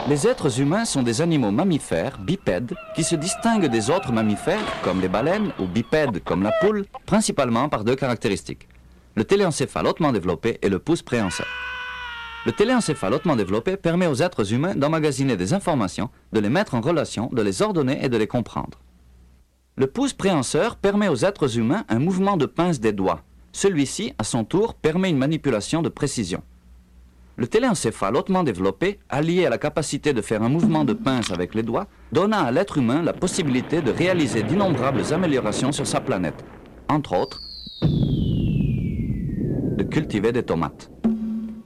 Les êtres humains sont des animaux mammifères, bipèdes, qui se distinguent des autres mammifères, comme les baleines, ou bipèdes, comme la poule, principalement par deux caractéristiques. Le téléencéphale hautement développé et le pouce préhenseur. Le téléencéphale hautement développé permet aux êtres humains d'emmagasiner des informations, de les mettre en relation, de les ordonner et de les comprendre. Le pouce préhenseur permet aux êtres humains un mouvement de pince des doigts. Celui-ci, à son tour, permet une manipulation de précision. Le téléencéphale hautement développé, allié à la capacité de faire un mouvement de pince avec les doigts, donna à l'être humain la possibilité de réaliser d'innombrables améliorations sur sa planète. Entre autres, de cultiver des tomates.